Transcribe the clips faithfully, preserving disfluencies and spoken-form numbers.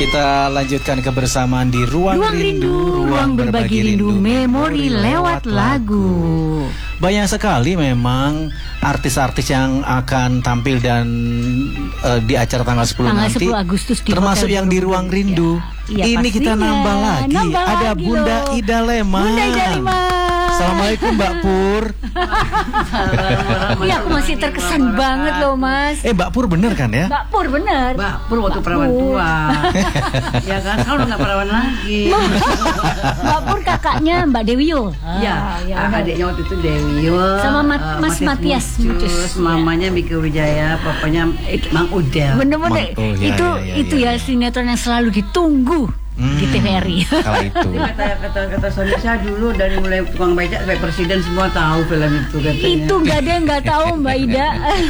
Kita lanjutkan kebersamaan di Ruang, Ruang Rindu, Rindu, Ruang Berbagi Rindu, Memori lewat lagu. Banyak sekali memang artis-artis yang akan tampil dan uh, di acara tanggal sepuluh tanggal nanti, sepuluh Agustus di termasuk Hotel yang di Ruang Rindu. Ya, Ini pastinya. kita nambah lagi, Nambah ada lagi Bunda loh. Ida Leman. Bunda Ida Leman. Assalamualaikum Mbak Pur. Iya, aku masih terkesan banget loh Mas. Eh Mbak Pur bener kan ya? Mbak Pur bener. Mbak Pur waktu Mbak perawan Pur. tua. Ya kan, sekarang udah gak perawan lagi. Mbak Pur kakaknya Mbak Dewi Yul. Ya, ya, adiknya waktu itu Dewi Yul, Sama Ma- eh, Mas Matias Mucus. Mucus, mamanya Miki Wijaya, papanya Mang Udel. Bener-bener Oh, iya, itu iya, iya, itu iya. ya sinetron yang selalu ditunggu Hmm, di T V R I. Kala itu. Kata kata kata suami saya dulu dari mulai tukang beca sampai presiden semua tahu film itu katanya. Itu gak ada yang nggak tahu Mbak Ida.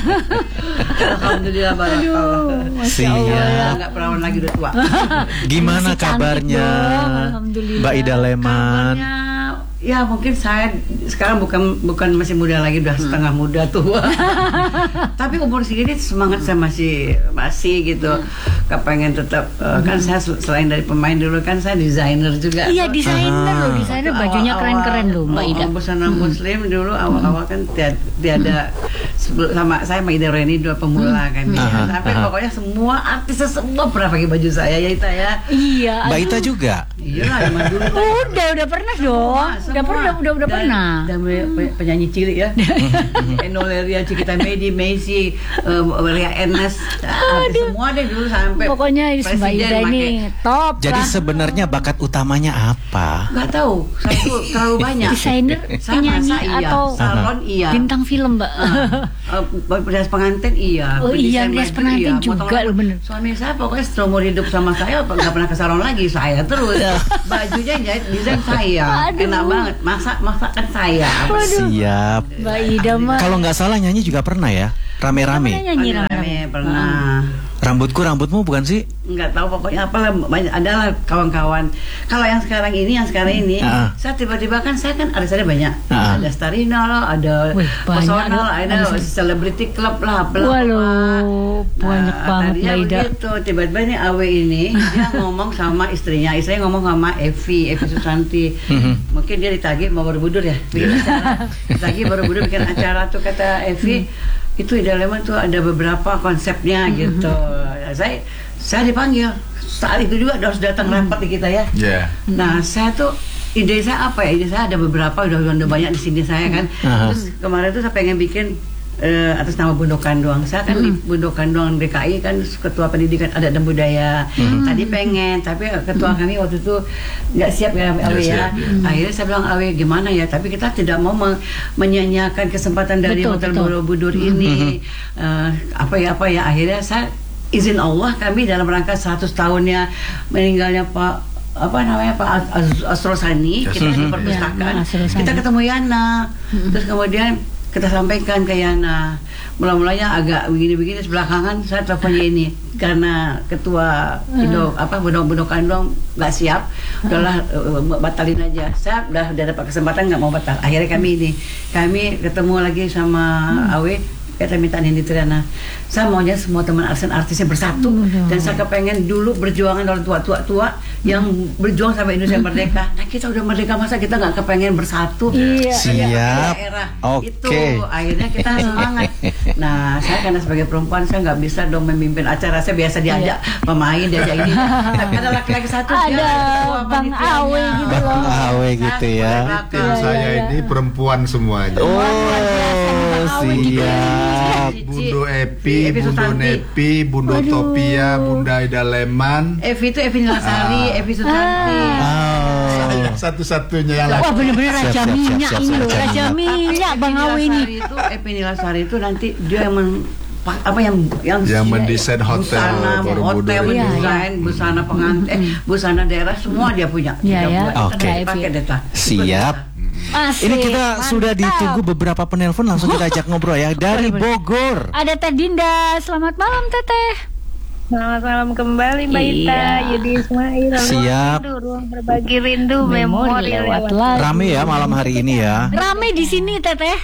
Alhamdulillah banget. Masya Allah. Siap. Nggak perawan lagi udah tua. Gimana Masih cantik kabarnya dong, alhamdulillah. Mbak Ida Leman? Kabarnya, ya mungkin saya sekarang bukan bukan masih muda lagi, udah setengah muda tua. Tapi umur segini semangat saya masih masih gitu. Kepengen tetap uh, kan saya sel- selain dari pemain dulu kan saya desainer juga. Iya desainer loh, Ah. desainer Waktu bajunya awal-awal, keren-keren loh Mbak Ida. oh, busana muslim dulu awal-awal kan tiada, tiada sebelum sama saya sama Ida Reni dua pemula kan. ya. Aha, Tapi aha. pokoknya semua artis semua pernah pakai baju saya ya Ita ya. Iya. Mbak aduh. Ita juga? Iya lah emang dulu. Udah udah pernah dong. Semua, Udah pernah udah udah Dan- pernah. Dan pe- penyanyi cilik ya. Enoleria, Cikita Medi, Messi, uh, Ria Ernest, artis semua deh dulu sampai. Pokoknya Mbak presiden Ida ini pakai. top Jadi lah. sebenarnya bakat utamanya apa? Nggak tahu, satu terlalu banyak. Desainer, Saya penyanyi merasa iya, atau salon iya. bintang film Mbak. Uh, Berhias pengantin iya. Oh iya, Berdesain berhias baju pengantin iya. juga Potong loh, bener. Suami saya pokoknya seumur hidup sama saya nggak pernah ke salon lagi, saya terus. Bajunya jahit desain saya, Aduh. enak banget. Masak masakan saya. Siap. Mbak Ida mah. Kalau nggak salah nyanyi juga pernah ya? Rame-rame. nyanyi rame-rame. Rame pernah. Rambutku rambutmu bukan sih? Nggak tahu pokoknya apalah banyak adalah kawan-kawan. Kalau yang sekarang ini yang sekarang ini Ah. saya tiba-tiba kan saya kan ada saya banyak. Ah. Ada Starina lah, ada Wih, banyak, personal, ada- ada, ada- celebrity club lah, apalah, Waduh, apa. banyak banget tadinya Mbak Ida. begitu, tiba-tiba ini Awe ini dia ngomong sama istrinya, istrinya ngomong sama Evi, Evi Susanti. Mhm. Mungkin dia ditagih mau Borobudur ya, bikin acara. Ditagih Borobudur bikin acara tuh kata Evi. Itu Ida Leman tuh ada beberapa konsepnya gitu. Saya saya dipanggil saat itu juga harus datang rapat di kita ya. Ya. Nah saya tuh ide saya apa ya? Ide saya ada beberapa udah udah banyak di sini saya kan. Aha. Terus kemarin tuh saya pengen bikin eh, atas nama Bundokan Doang. Saya kan di Bundokan Doang D K I kan ketua pendidikan adat dan budaya. Tadi pengen tapi ketua kami waktu itu nggak siap ya Awe Nggak ya. siap, ya. Akhirnya saya bilang Awe gimana ya? Tapi kita tidak mau me- menyanyiakan kesempatan dari Betul, Hotel betul. Borobudur ini. Eh, apa ya apa ya? Akhirnya saya izin Allah kami dalam rangka seratus tahunnya meninggalnya Pak apa namanya Pak Az- Asrul Sani kita di perpustakaan Ya, Asrul Sani. kita ketemu Yana terus kemudian kita sampaikan ke Yana mula-mulanya agak begini-begini belakangan saya teleponnya ini karena ketua Indo apa Budok-Budok Kandong nggak siap udahlah uh, batalin aja saya udah udah dapat kesempatan nggak mau batal akhirnya kami ini kami ketemu lagi sama Awe kita minta Nindi Triana saya maunya semua teman artis-artisnya bersatu dan saya kepengen dulu berjuangan orang tua-tua-tua yang berjuang sampai Indonesia merdeka nah kita udah merdeka masa kita nggak kepengen bersatu Iya. Siap. era Oke. itu akhirnya kita semangat nah saya karena sebagai perempuan saya nggak bisa dong memimpin acara saya biasa diajak pemain diajak ini tapi ada laki-laki satu dia Ada ketua Bang panitianya. Awe gitu Bang loh. Awe gitu ya. Tim Iya, saya iya, ini perempuan semuanya. Oh, Awe gitu. siap. Bundo Epi, Epi Bundo Susanti. Nepi, Bundo Topia, Bunda Ida Leman. Evi itu Evi Nilasari Evi Susanti Oh. Satu-satunya yang Wah laki. bener-bener Siap, Raja siap, siap, Minyak siap, ini siap, loh siap. Raja Minyak Bang Awe ini. itu Epi Nilasari itu nanti dia yang men, pa- apa yang yang Yang mendesain hotel busana, Borobudur hotel itu. mendesain busana pengantin eh, busana daerah semua dia punya Iya, Dia ya. buat. Oke. Kita pakai data Siap. Asik, Ini kita mantap. sudah ditunggu beberapa penelpon, langsung kita ajak ngobrol ya dari Bogor. Ada Teh Dinda. Selamat malam Teteh. Selamat malam kembali Mbak Iya. Ita, Yudi Ismail. Ruang Siap. Rindu, ruang berbagi rindu, Memori memori lewat lewat. lagu. Rame ya malam hari ini ya. Rame di sini Teteh.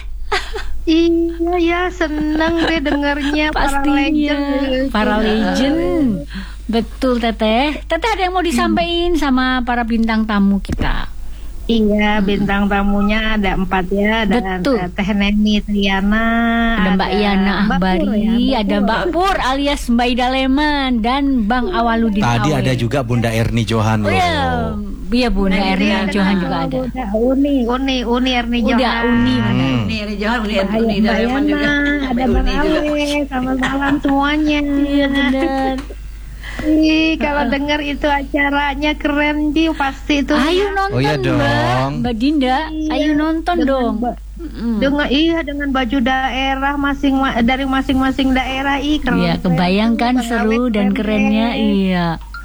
Iya ya, seneng deh dengernya para Pastinya legend. para legend. Betul Teteh. Teteh ada yang mau disampaikan sama para bintang tamu kita? Iya, bintang tamunya ada empat ya. Ada Betul. Teh Neni Triana, Ada Mbak Yana Mbak Pur Ahbari, ya, ada Mbak Pur alias Mbak Ida Leman dan Bang Awaludin Tadi Awe. ada juga Bunda Erni Johan Oh loh. ya, iya Bunda Nah, Erni dia Johan ada- juga ada. Udah, Uni, Uni, Uni Erni Udah Johan. Uni Hmm. benar. Ini Eri Johan, ini Mbak Eri Mbak Daleman juga. Yana, ada Mbak Bang Uni juga. Awe, selamat malam semuanya. Iya benar. Ih, kalau dengar itu acaranya keren Ji, pasti itu. Ayo nonton Oh iya Mbak. dong. Mbak Dinda, Iya, ayo nonton dengan dong. ba- Mm-mm. Dengan iya dengan baju daerah masing dari masing-masing daerah, ih keren. Iya, kebayangkan Bang seru Awe dan keren. kerennya. Iya.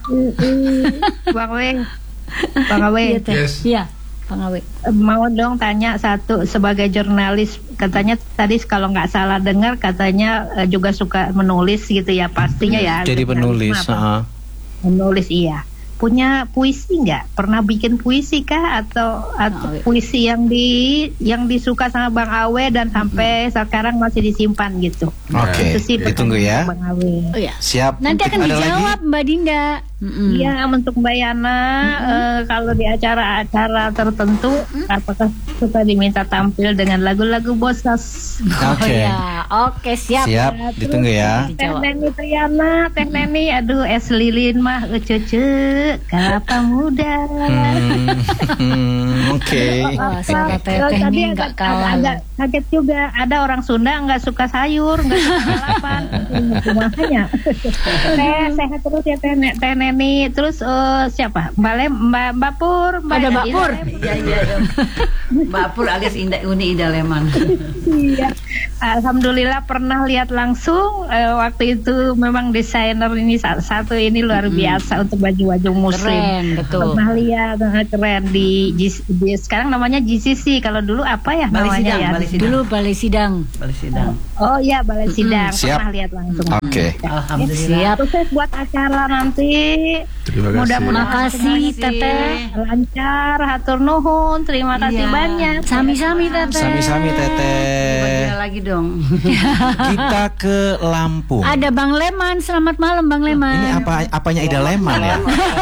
Bang Awe, Bang Awe, Iya, Teh. Yes. Iya, Bang Awe. mau dong tanya satu sebagai jurnalis, katanya tadi kalau nggak salah dengar katanya eh, juga suka menulis gitu ya, pastinya ya. Jadi jurnalis penulis. mah apa? heeh. Menulis iya. Punya puisi nggak? Pernah bikin puisi kah atau atau Awe. puisi yang di yang disuka sama Bang Awe dan sampai sekarang masih disimpan gitu? Oke, Itu sih ditunggu ya. pertanyaan Bang Awe. Oh ya. Siap. Nanti akan Ada dijawab lagi? Mbak Dinda. Mm-mm. Iya, untuk Mbak Yana, eh, kalau di acara-acara tertentu, apakah suka diminta tampil dengan lagu-lagu bosas? Oh Oke. ya, oke siap. Siap, ditunggu ya. Teh Dijawab. Neni Triana, Teh Neni, aduh es lilin mah cucu, kelapa muda. Hmm, hmm, Oke. Wah, suara Eh, Teteh tadi ini agak, nggak kalah. agak kaget juga, ada orang Sunda nggak suka sayur, nggak suka lalapan, makanya. Teh sehat terus ya Teh, Ne- Teh Neni, terus eh, siapa? Mbak Lem, Mbak Mbak Pur, Mbak Ada Mbak Ida Pur. Lem. Iya, iya, iya. Mbak Pur alias Indah Uni Ida Leman. Iya. Alhamdulillah pernah lihat langsung, eh, waktu itu memang desainer ini sa- satu ini luar biasa untuk baju-baju muslim. Keren, betul. Pernah lihat eh, keren di, G- di sekarang namanya G C C, kalau dulu apa ya Balai namanya Sidang, ya? Balai Sidang. Dulu balai sidang. Balai Sidang. Oh iya Balai Sidang, Siap. pernah lihat langsung. Oke. Alhamdulillah. Siap. Sukses buat acara nanti. Terima kasih. Mudah-mudahan Makasih Teteh. lancar, hatur nuhun, terima kasih Iya. banyak. Sami-sami Teteh. Sami-sami Teteh. Bagaimana lagi dong? Kita ke Lampung. Ada Bang Leman, selamat malam Bang Leman. Ini apa apanya Ida Leman ya?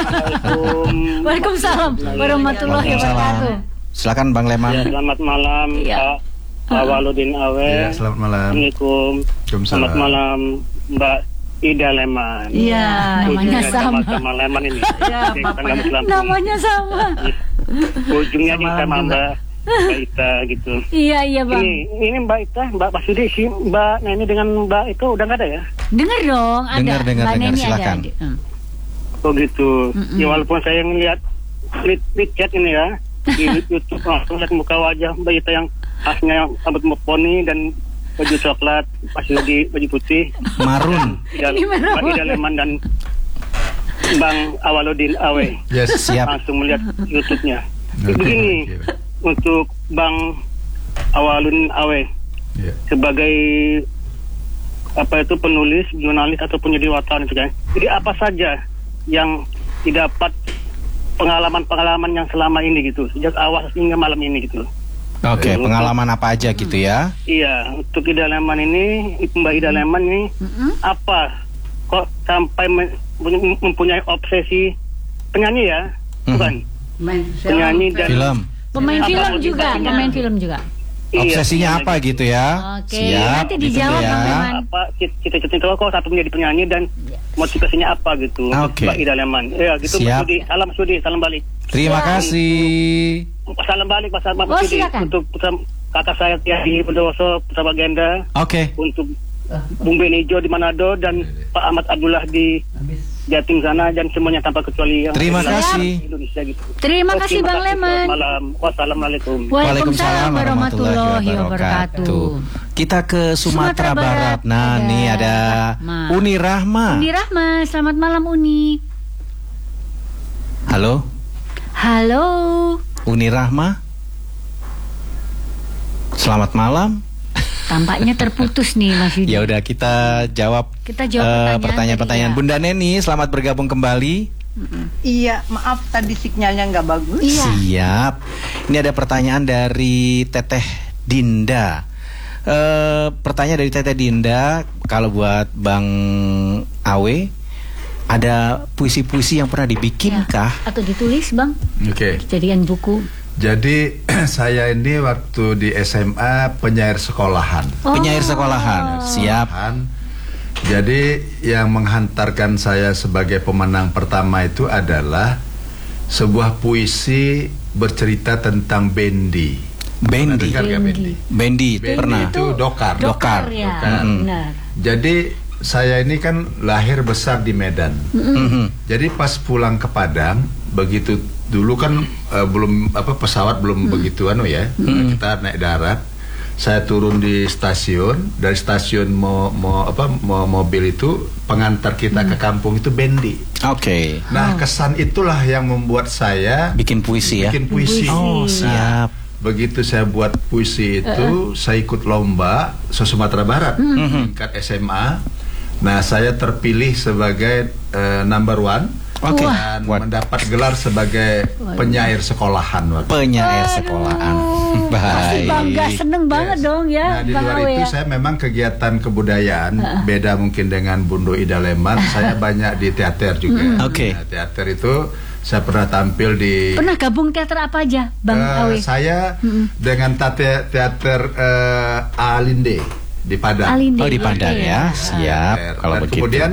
Waalaikumsalam warahmatullahi Waalaikumsalam. wabarakatuh. Silakan Bang Ya, Leman. selamat malam Iya. Pak Awaludin Awe. Ya, selamat malam. Assalamualaikum. Waalaikumsalam. Selamat malam Mbak Ida Leman. Iya, namanya Ujungnya sama. sama Leman ini. Iya, Di bapaknya. Tanggamus Lampung. Namanya sama. Ujungnya Sama juga sama juga. Mbak Mbak Ita gitu. Iya iya Bang. Ini ini Mbak Ita, Mbak Basudi sih, Mbak Neni dengan Mbak itu udah nggak ada ya? Dengar dong, ada. Dengar, dengar, Mbak dengar, Neni silakan. ada. Hmm. Oh gitu. Mm-mm. Ya walaupun saya ngeliat di, di chat ini ya di YouTube langsung lihat muka wajah Mbak Ita yang khasnya yang rambut poni dan baju coklat, Basudi baju putih. Marun. Dan Ini merah Mbak Ida Leman dan Bang Awaludin Awe Yes. Siap. langsung melihat YouTube-nya. Oke, Begini, oke. untuk Bang Awaludin Awe Ya. sebagai apa itu penulis, jurnalis ataupun jadi wartawan itu kan. Jadi apa saja yang didapat pengalaman-pengalaman yang selama ini gitu, sejak awal hingga malam ini gitu. Oke, pengalaman apa aja gitu ya? Iya, untuk Ida Leman ini, Mbak Ida Leman ini Mm-mm. apa kok sampai men- mempunyai obsesi penyanyi ya, bukan? Main Penyanyi dan Film. Pemain Apa film motivasinya? juga, pemain film juga. Iya, Obsesinya penyanyi. apa gitu ya? Oke, Siap. nanti ditunggu dijawab, ya. Bang Leman. Apa cita-cita itu kok satu menjadi penyanyi dan motivasinya apa gitu? Oke. Mbak Ida Leman. Ya gitu Mbak Siap. Sudi. Salam Sudi, salam balik. Terima kasih. Salam balik Mas Ahmad Oh, Sudi silakan. untuk putra- kakak saya Tiadi Bondowoso, Putra Bagenda, Oke. untuk Bung Benijo di Manado dan Pak Ahmad Abdullah di Jatim sana dan semuanya tanpa kecuali yang Terima ada di kasih. Indonesia gitu. Terima Oke, kasih Bang kasih. Leman. Selamat malam. Wassalamualaikum. Waalaikumsalam warahmatullahi wabarakatuh. Kita ke Sumatera, Sumatera Barat. Barat. Nah, Ada nih ada Rahma. Uni Rahma. Uni Rahma, selamat malam Uni. Halo, Halo. Uni Rahma. Selamat malam. Tampaknya terputus nih Mas Yudi. Ya udah kita jawab Kita jawab eh, pertanyaan pertanyaan-pertanyaan. tadi, ya. Bunda Neni, selamat bergabung kembali. Iya, maaf tadi sinyalnya nggak bagus. Iya. Siap. Ini ada pertanyaan dari Teteh Dinda. Eh, pertanyaan dari Teteh Dinda, kalau buat Bang Awe, Ada puisi-puisi yang pernah dibikin Ya. kah? Atau ditulis bang? Oke. Jadikan buku. Jadi saya ini waktu di S M A penyair sekolahan. Oh. Penyair sekolahan. Siap. Sekolahan. Jadi yang menghantarkan saya sebagai pemenang pertama itu adalah sebuah puisi bercerita tentang bendi. Pernah Bendi. dengar nggak bendi? Bendi, Bendi pernah. itu dokar. Dokar. ya. Dokar. Benar. Jadi saya ini kan lahir besar di Medan. Mhm. Jadi pas pulang ke Padang, begitu dulu kan eh, belum apa pesawat belum begitu anu ya. Kita naik darat. Saya turun di stasiun, dari stasiun mau mau apa mau mobil itu pengantar kita ke kampung itu bendi. Oke. Nah, kesan itulah yang membuat saya Bikin puisi ya. bikin puisi. Oh, Nah, siap. begitu saya buat puisi itu, saya ikut lomba se-Sumatera Barat tingkat S M A. Nah, saya terpilih sebagai eh, number one Oke. dan Buat mendapat gelar sebagai penyair sekolahan waktu. penyair sekolahan. Pasti Baik. bangga, seneng banget Yes. dong ya. Nah, di Bang luar Awe itu ya. saya memang kegiatan kebudayaan beda mungkin dengan Bundo Ida Leman. Saya banyak di teater juga. Oke. Nah, teater itu saya pernah tampil di Pernah gabung teater apa aja, Bang Eh, Awe? saya dengan tate- teater eh, Alinde di Padang. Alinde. Oh, di Padang Oke. ya. Siap. Teater. Kalau Dan begitu. kemudian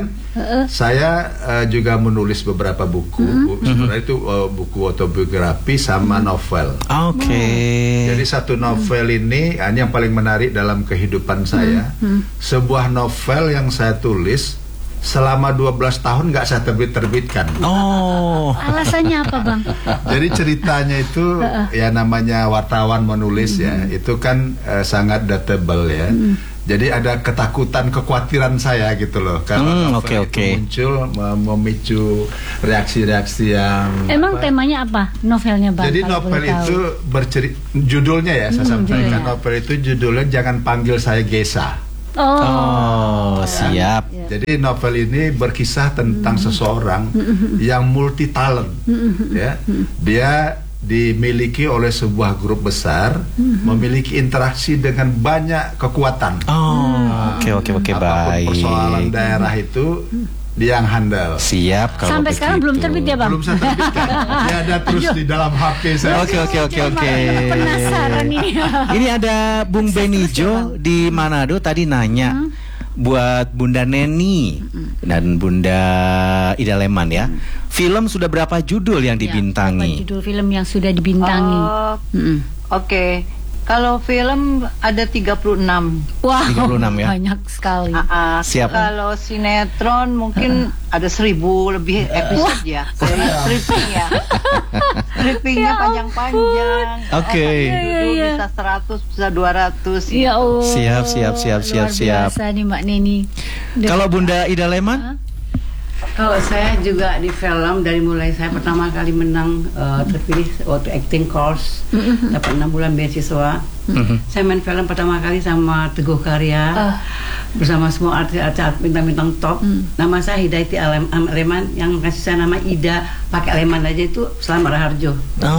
saya eh, juga menulis beberapa buku. Bu- Sebenarnya itu eh, buku autobiografi sama novel. Oke. Jadi satu novel ini ah, ini yang paling menarik dalam kehidupan saya. Sebuah novel yang saya tulis selama dua belas tahun nggak saya terbit-terbitkan. Oh. Alasannya apa, Bang? Jadi ceritanya itu ya namanya wartawan menulis ya, itu kan eh, sangat dateable ya. Jadi ada ketakutan, kekhawatiran saya gitu loh kalau Hmm, novel oke, itu oke. muncul mem- memicu reaksi-reaksi yang Emang apa, temanya apa novelnya, Bang? jadi kalau novel boleh tahu? itu bercerita, judulnya ya saya sampaikan, novel itu judulnya Jangan Panggil Saya Gesa. Oh. Oh, siap. Jadi novel ini berkisah tentang seseorang yang multi talent, ya. Dia dimiliki oleh sebuah grup besar, memiliki interaksi dengan banyak kekuatan. Oh, oke oke oke Apapun baik. persoalan daerah itu dia yang handal. Siap kalau Sampai sekarang belum begitu. terbit ya, Bang? Belum saya terbitkan. Dia ada terus di dalam H P saya. Oke oke oke oke. Penasaran ini. Ini ada Bung Benijo di Manado tadi nanya buat Bunda Neni dan Bunda Ida Leman ya. Film sudah berapa judul yang Ya, dibintangi? apa judul film yang sudah dibintangi? Oh, Mm-mm. Oke. Kalau film ada tiga puluh enam. Wow, tiga puluh enam ya? banyak sekali. Ah, ah. Siap. Kalau sinetron mungkin ada seribu lebih episode ya. Kayak stripping ya. Strippingnya Ya panjang-panjang. Oke. Dulu Iya, iya. bisa seratus, bisa dua ratus. Ya Allah. Siap, siap, siap, siap, Luar siap. biasa nih Mbak Neni. Kalau Bunda Ida Leman? Kalau saya juga di film dari mulai saya pertama kali menang eh, terpilih waktu acting course dapat enam bulan beasiswa. Saya main film pertama kali sama Teguh Karya bersama semua artis-artis bintang-bintang top. Nama saya Hidayati Alem- Am- Leman, yang kasih saya nama Ida pakai Leman aja itu Selamat Raharjo.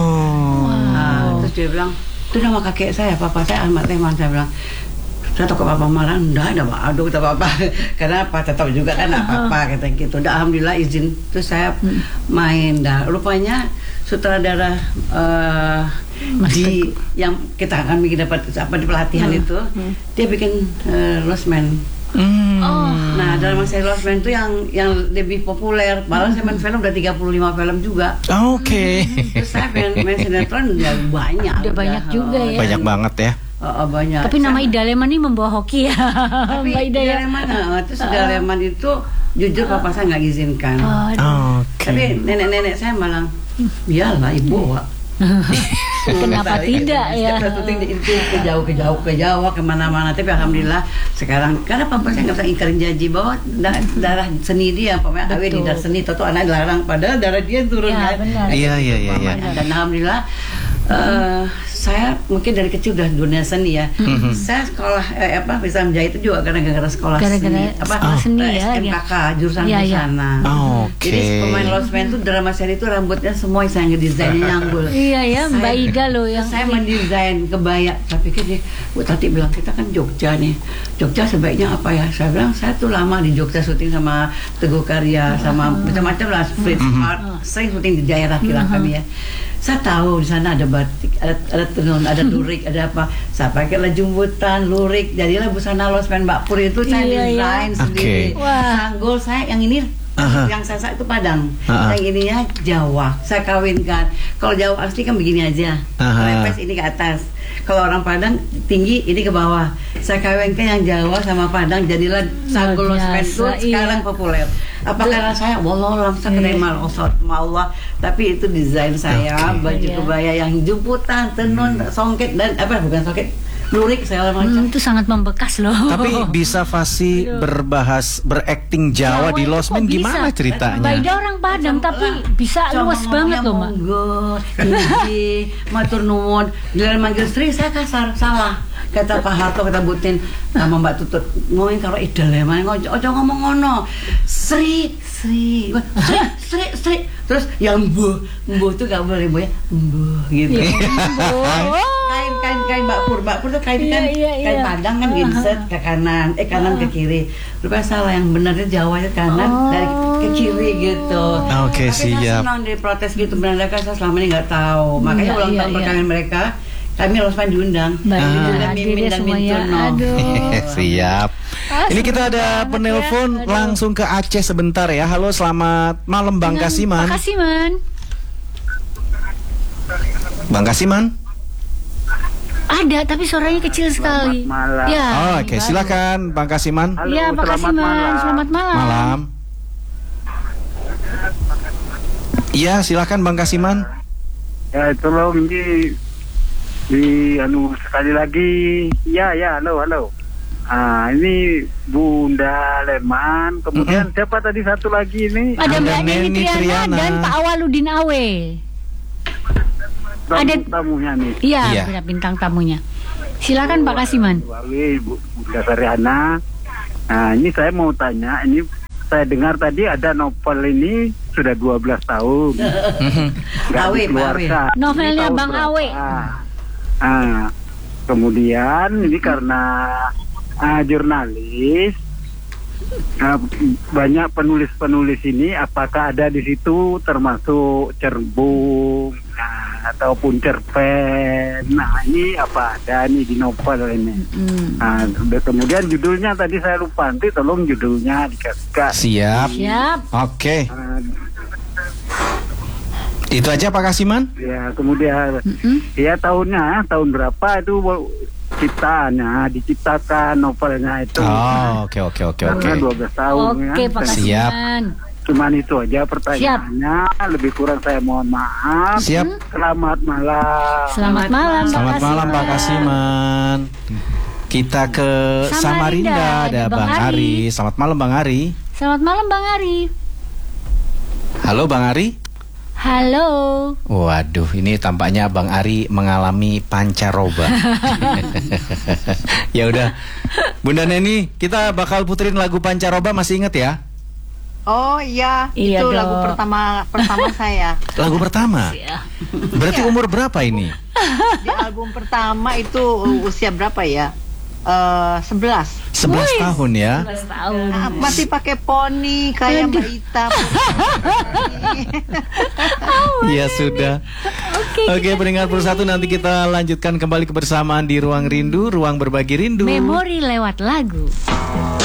Oh. Nah, terus dia bilang itu nama kakek saya, papa saya Ahmad Leman. Saya bilang saya takut papa marah, enggak, enggak, aduh kata papa. Karena apa, tetap juga kan apa-apa kata gitu. Udah alhamdulillah izin. Terus saya main, dah rupanya sutradara eh, di yang kita akan bikin dapat apa di pelatihan itu, dia bikin uh, Lost Man. Hmm. Nah, dalam saya Lost Man itu yang yang lebih populer. Malah saya main film udah tiga puluh lima film juga. Oke. Terus saya main, main sinetron ya banyak. Udah banyak juga ya. Banyak banget ya. Oh, oh, banyak. Tapi nama Saya- Ida Leman ini membawa hoki ya. Tapi Mbak Ida ya. Leman, uh, terus Ida Leman itu jujur papa saya nggak izinkan. Oh, Oke. Tapi nenek-nenek saya malah, iyalah ibu, Wak. Kenapa tidak ya? Kita syuting di- itu ke jauh ke jauh ke Jawa kemana-mana. Tapi alhamdulillah sekarang karena papa saya nggak bisa ingkarin janji bahwa da- darah seni dia, pokoknya awe di Betul. darah seni, tahu anak dilarang padahal darah dia turun Ya, kan. benar. Iya, iya, iya, iya. Dan alhamdulillah eh, saya mungkin dari kecil udah dunia seni ya. Mm-hmm. Saya sekolah eh, apa bisa menjahit itu juga gara-gara sekolah Gara-gara seni. Apa sekolah seni eh, ya, S M K K jurusan Iya, iya. busana. Oh, oke. Jadi pemain Lost Man itu drama seri itu rambutnya semua saya ngedesainnya nyanggul. Iya ya, Mbak Saya- Ida loh yang Saya mendesain kebaya. Saya pikir dia, Bu Tati bilang kita kan Jogja nih. Jogja sebaiknya apa ya? Saya bilang saya tuh lama di Jogja syuting sama Teguh Karya sama macam-macam lah, Fritz Art, sering syuting di daerah kilang kami ya. Saya tahu di sana ada batik, ada, ada tenun, ada lurik, ada apa. Saya pakailah jemputan, lurik, jadilah busana Lost Man Mbak Pur itu saya Iya, desain iya. sendiri. Oke. Wah. Sanggul saya yang ini Aha. yang saya itu Padang, Aha. yang ininya Jawa. Saya kawinkan. Kalau Jawa asli kan begini aja, Aha. lepes ini ke atas. Kalau orang Padang tinggi ini ke bawah. Saya kawinkan yang Jawa sama Padang, jadilah sanggul Luar Lost Man itu biasa, sekarang iya. populer. Apa karena saya wallah langsung Iya. kenal osot Allah, tapi itu desain saya, Oke. baju Iya. kebaya yang jemputan, tenun, songket dan apa bukan songket, lurik segala macam. Hmm, itu sangat membekas loh. Tapi bisa Fasi berbahas berakting Jawa, Jawa di itu Lost kok Man bisa? gimana Mbak ceritanya? Ida orang Padang tapi bisa Cuma luas banget ngomongnya loh Mbak. monggo, tinggi, matur nuwun. Giliran manggil Sri saya kasar, salah. Kata Pak Harto, kata Butin sama Mbak Tutut, ngomongin kalau idol ya, mana ojo ojo ngomong ngono. Sri, Sri, Sri, Sri, Sri. Terus yang mbuh, mbuh tuh gak boleh mbuh ya, mbuh gitu. kain kain kain Mbak Pur, Mbak Pur tuh kain Iya, kan iya, kain iya. Padang kan inset ke kanan, eh kanan ke kiri. Rupanya salah, yang benernya Jawa itu kanan dari ke kiri gitu. Oke, Tapi saya siap. senang diprotes gitu, benar kan saya selama ini nggak tahu. Makanya Iya, ulang iya, tahun iya. perkawinan mereka, kami Lost Man diundang. Mbak Ah. Ida Diundang hadir Mimin ya dan semuanya. Mintuno. Aduh. Siap. Ah, Ini kita seru ada banget penelpon ya. Aduh. langsung ke Aceh sebentar ya. Halo, selamat malam Bang Dengan Kasiman. Pak Kasiman. Bang Kasiman. Ada tapi suaranya kecil sekali. malam. Ya. Oh, Oke, baru. silakan Bang Kasiman. Halo, Ya, Pak selamat Kasiman. malam. Selamat malam. Malam. Iya, silakan Bang Kasiman. Ya, tolong ini di anu sekali lagi. Ya, ya, halo, halo. Ah, ini Bunda Leman, kemudian Mm-mm. siapa tadi satu lagi ini? Ada Ada Mbak Neni Neni Triana, Triana. dan Pak Awaludin Awe. Tamu- ada- tamunya nih. Iya, Iya. punya bintang tamunya. Silakan Pak Kasiman. Wawi, Bu- Bunda Sariana. Nah, ini saya mau tanya, ini saya dengar tadi ada novel ini sudah dua belas tahun. Nggak Awe, Pak dikeluarkan. Awe. Novelnya Ini tahun Bang berapa? Awe. Ah, kemudian ini karena ah, jurnalis, ah, banyak penulis-penulis ini, apakah ada di situ termasuk Cerbung, nah, ataupun Cerpen? Nah, ini apa ada nih di novel ini? Hmm. Nah, kemudian judulnya tadi saya lupa, nanti tolong judulnya dikasih. Siap. Siap. Oke. Ah, Itu aja Pak Kasiman. ya, kemudian Mm-mm. ya tahunnya tahun berapa itu ciptaannya, diciptakan novelnya itu. Oh, oke oke oke oke. Karena dua belas tahun Oke, ya. Pak Siap. Kasiman. Cuman itu aja pertanyaannya. Lebih kurang saya mohon maaf. Siap. Selamat malam. Selamat malam, Pak Selamat malam Pak Kasiman. Kita ke Samarinda, Samarinda, ada ada Bang Bang Ari. Ari. Selamat malam Bang Ari. Selamat malam Bang Ari. Halo Bang Ari. Halo. Waduh, ini tampaknya Bang Ari mengalami pancaroba. Ya udah, Bunda Neni, kita bakal puterin lagu pancaroba, masih inget ya? Oh iya, Iya itu dong. lagu pertama pertama saya. Lagu pertama. Ya. Berarti umur berapa ini? Di album pertama itu usia berapa ya? Eh, sebelas. sebelas Wih. tahun ya. sebelas tahun. Ah, masih pakai poni kayak Mbak Ita. Ya sudah. Oke. Oke, pendengar Persatu, nanti kita lanjutkan kembali kebersamaan di Ruang Rindu, ruang berbagi rindu. Memori lewat lagu.